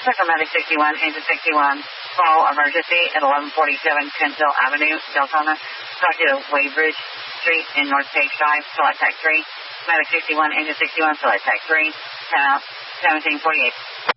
Central Medic 61, Engine 61, call emergency at 1147 Kensville Avenue, Deltona. Talk to Waybridge Street in North Page Drive, select Tech 3. Medic 61, Engine 61, select Tech 3, 10 out, 1748.